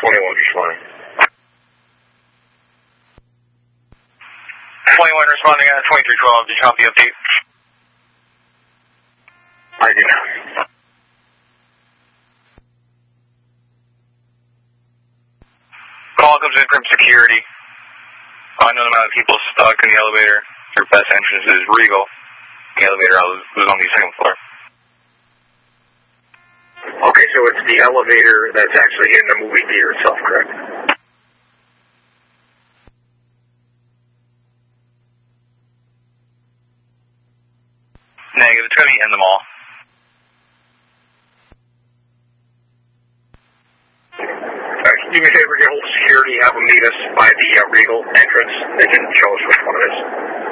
21 responding. 21 responding at 2312. Did you copy update? I do not. Call comes in from security. Unknown amount of people stuck in the elevator. Your best entrance is Regal. The elevator was on the second floor. Okay, so it's the elevator that's actually in the movie theater itself, correct? Negative. It's going to be in the mall. Can you do me a favor, get hold of security, have them meet us by the Regal entrance. They can show us which one it is.